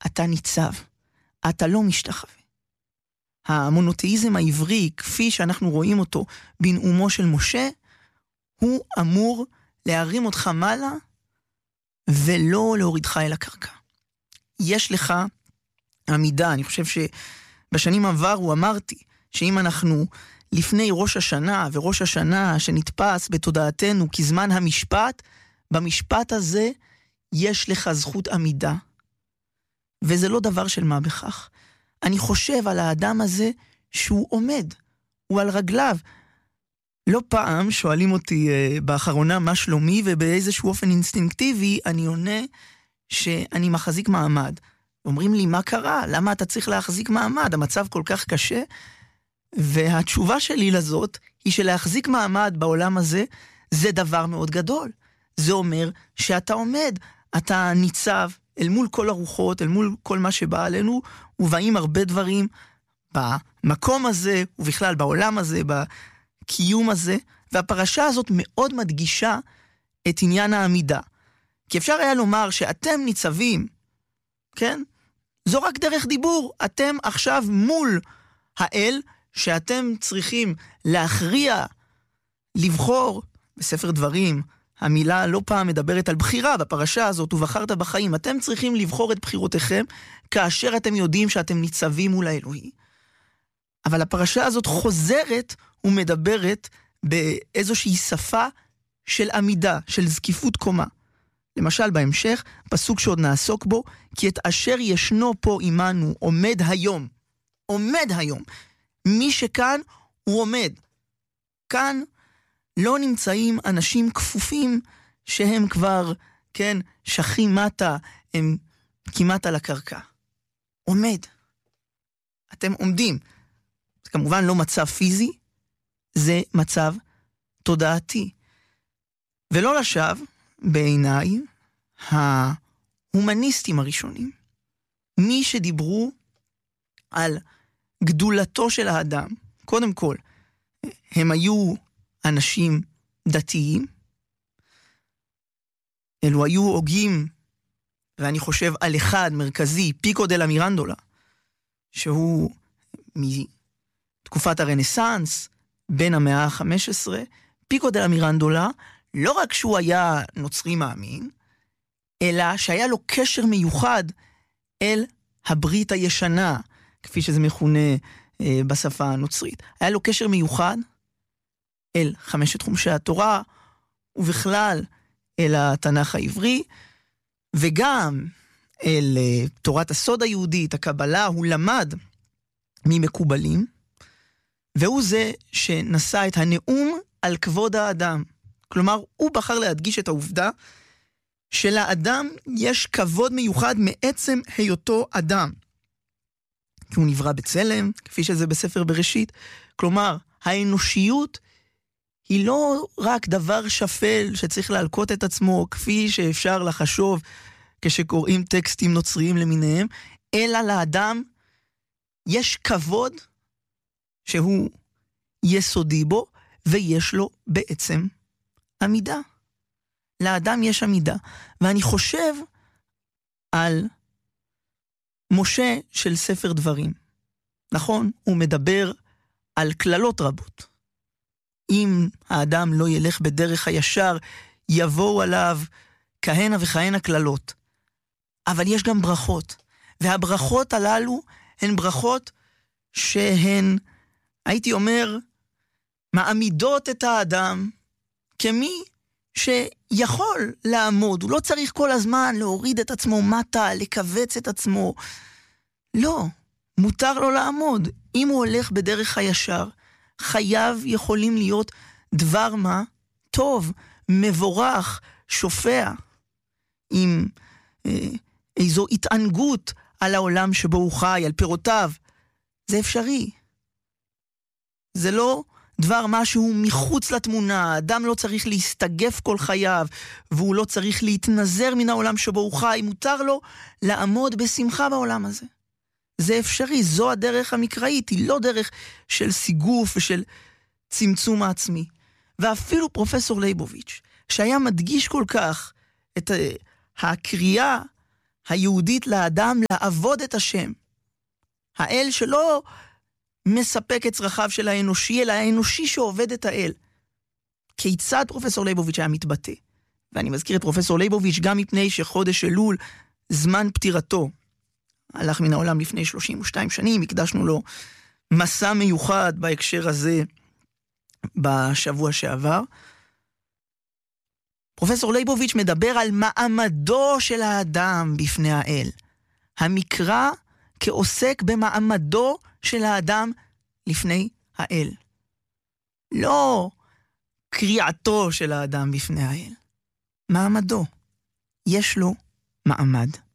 אתה ניצב, אתה לא משתחווה. המונותאיזם העברי, כפי שאנחנו רואים אותו בנאומו של משה, הוא אמור להרים אותך מעלה, ולא להורידך אל הקרקע. יש לך עמידה, אני חושב שבשנים עברו אמרתי, שאם אנחנו לפני ראש השנה, וראש השנה שנתפס בתודעתנו כזמן המשפט, במשפט הזה יש לך זכות עמידה. וזה לא דבר של מה בכך. אני חושב על האדם הזה שהוא עומד, הוא על רגליו. לא פעם שואלים אותי באחרונה מה שלומי, ובאיזשהו אופן אינסטינקטיבי אני עונה שאני מחזיק מעמד. אומרים לי, מה קרה? למה אתה צריך להחזיק מעמד? המצב כל כך קשה. והתשובה שלי לזאת היא שלהחזיק מעמד בעולם הזה זה דבר מאוד גדול. זה אומר שאתה עומד, אתה ניצב אל מול כל הרוחות, אל מול כל מה שבא עלינו, ובאים הרבה דברים במקום הזה, ובכלל בעולם הזה, בקיום הזה, והפרשה הזאת מאוד מדגישה את עניין העמידה. כי אפשר היה לומר שאתם ניצבים, כן? זו רק דרך דיבור, אתם עכשיו מול האל, שאתם צריכים להכריע, לבחור. בספר דברים, המילה לא פעם מדברת על בחירה בפרשה הזאת, ובחרת בחיים. אתם צריכים לבחור את בחירותיכם, כאשר אתם יודעים שאתם ניצבים מול האלוהי. אבל הפרשה הזאת חוזרת ומדברת באיזושהי שפה של עמידה, של זקיפות קומה. למשל בהמשך, פסוק שעוד נעסוק בו, כי את אשר ישנו פה עמנו עומד היום. עומד היום. מי שכאן הוא עומד. כאן לא נמצאים אנשים כפופים שהם כבר, כן, שכים מטה, הם כמעט על הקרקע. עומד. אתם עומדים. זה כמובן לא מצב פיזי, זה מצב תודעתי. ולא לשווא, בעיניי, ההומניסטים הראשונים, מי שדיברו על גדולתו של האדם, קודם כל, הם היו אנשים דתיים, אלו היו הוגים, ואני חושב על אחד מרכזי, פיקו דלה מירנדולה, שהוא מתקופת הרנסנס, בין המאה ה-15, פיקו דלה מירנדולה, לא רק שהוא היה נוצרי מאמין, אלא שהיה לו קשר מיוחד אל הברית הישנה, כפי שזה מכונה בשפה הנוצרית. היה לו קשר מיוחד אל 5 חומשי התורה, ובכלל אל התנ"ך העברי, וגם אל תורת הסוד היהודית, הקבלה, הוא למד ממקובלים, והוא זה שנשא את הנאום על כבוד האדם. כלומר, הוא בחר להדגיש את העובדה שלאדם יש כבוד מיוחד מעצם היותו אדם. כי הוא נברא בצלם, כפי שזה בספר בראשית. כלומר, האנושיות היא לא רק דבר שפל שצריך להלקות את עצמו, כפי שאפשר לחשוב כשקוראים טקסטים נוצריים למיניהם, אלא לאדם יש כבוד שהוא יסודי בו, ויש לו בעצם עמידה. לאדם יש עמידה. ואני חושב על משה של ספר דברים. נכון? הוא מדבר על כללות רבות. אם האדם לא ילך בדרך הישר, יבואו עליו כהנה וכהנה כללות. אבל יש גם ברכות. והברכות הללו הן ברכות שהן, הייתי אומר, מעמידות את האדם כמי שיכול לעמוד. הוא לא צריך כל הזמן להוריד את עצמו מטה, לקבץ את עצמו. לא, מותר לו לעמוד. אם הוא הולך בדרך הישר, חייו יכולים להיות דבר מה? טוב, מבורך, שופע, עם איזו התענגות על העולם שבו הוא חי, על פירותיו. זה אפשרי. זה לא דבר משהו מחוץ לתמונה. האדם לא צריך להסתגף כל חייו, והוא לא צריך להתנזר מן העולם שבו הוא חי. מותר לו לעמוד בשמחה בעולם הזה. זה אפשרי, זו הדרך המקראית, היא לא דרך של סיגוף ושל צמצום העצמי. ואפילו פרופסור ליבוביץ', שהיה מדגיש כל כך את הקריאה היהודית לאדם לעבוד את השם. האל שלא מספק את צרכיו של האנושי, אלא האנושי שעובד את האל. כיצד פרופסור ליבוביץ' היה מתבטא? ואני מזכיר את פרופסור ליבוביץ' גם מפני שחודש אלול, זמן פטירתו, הלך מן העולם לפני 32 שנים, הקדשנו לו מסע מיוחד בהקשר הזה בשבוע שעבר. פרופסור ליבוביץ' מדבר על מעמדו של האדם בפני האל. המקרא כעוסק במעמדו של האדם לפני האל. לא קריאתו של האדם בפני האל. מעמדו. יש לו מעמד.